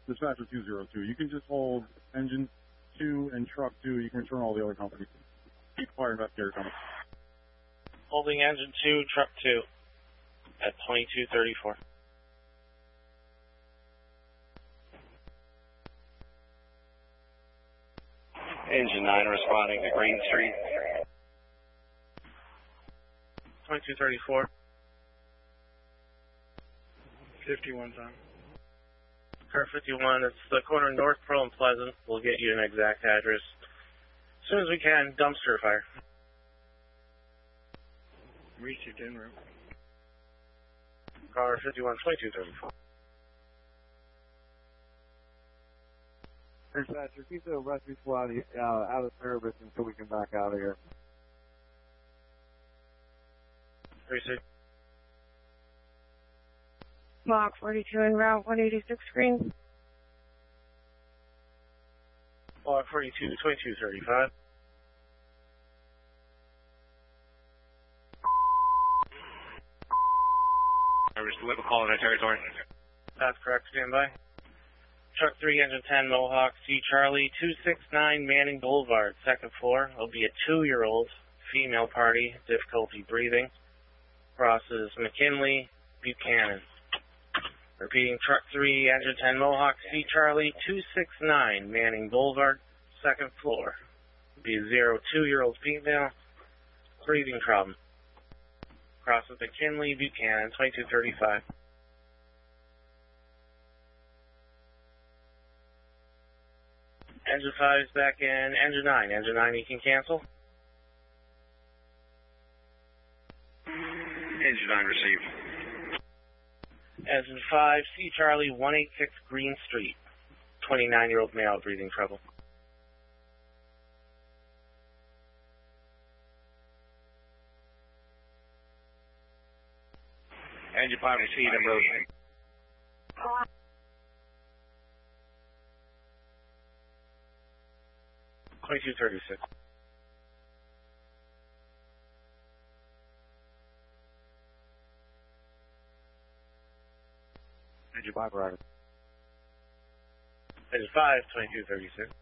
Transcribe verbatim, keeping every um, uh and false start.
Dispatcher two zero two. You can just hold engine two and truck two. You can return all the other companies. Keep fire investigator coming. Holding engine two, truck two at twenty-two thirty-four. Engine nine responding to Green Street. twenty-two thirty-four. fifty-one time. Car fifty-one, it's the corner North Pearl and Pleasant. We'll get you an exact address as soon as we can. Dumpster fire. Received en route. Car fifty-one, twenty-two thirty-four. Dispatcher, keep the rescue squad uh, out of service until we can back out of here. Received. Block forty-two en route, one eighty-six green. Block forty-two, twenty-two thirty-five. Service deliver call in our territory. That's correct, stand by. Truck three, engine ten, Mohawk, C Charlie, two six nine Manning Boulevard, second floor. It'll be a two-year-old female party, difficulty breathing. Crosses McKinley, Buchanan. Repeating, truck three, engine ten, Mohawk, C Charlie, two six nine Manning Boulevard, second floor. It'll be a zero, two-year-old female, breathing problem. Crosses McKinley, Buchanan, twenty-two thirty-five. Engine five is back in. Engine nine. Engine nine, you can cancel. Engine nine received. Engine five, C Charlie, one eighty-six Green Street. twenty-nine-year-old male, breathing trouble. Engine five received en route. twenty-two thirty-six. Engine five, right. Engine five, twenty-two thirty-six.